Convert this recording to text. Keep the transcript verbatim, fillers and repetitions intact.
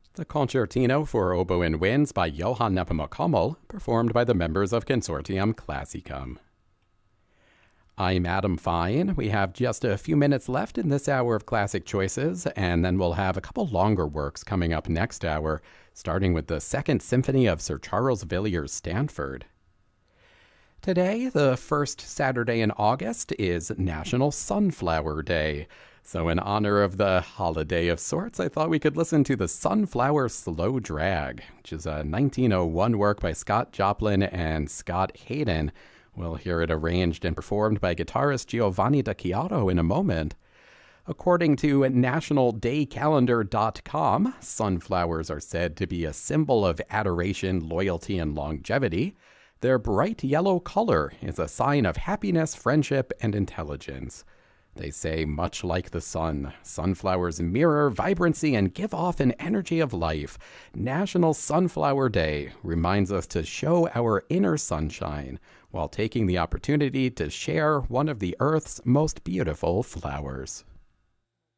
The concertino for oboe and winds by Johann Nepomuk-Hummel, performed by the members of Consortium Classicum. I'm Adam Fine. We have just a few minutes left in this hour of Classic Choices, and then we'll have a couple longer works coming up next hour, starting with the Second Symphony of Sir Charles Villiers Stanford. Today, the first Saturday in August, is National Sunflower Day. So in honor of the holiday of sorts, I thought we could listen to the Sunflower Slow Drag, which is a nineteen oh one work by Scott Joplin and Scott Hayden. We'll hear it arranged and performed by guitarist Giovanni Da Chiaro in a moment. According to national day calendar dot com, sunflowers are said to be a symbol of adoration, loyalty, and longevity. Their bright yellow color is a sign of happiness, friendship, and intelligence. They say, much like the sun, sunflowers mirror vibrancy and give off an energy of life. National Sunflower Day reminds us to show our inner sunshine while taking the opportunity to share one of the Earth's most beautiful flowers.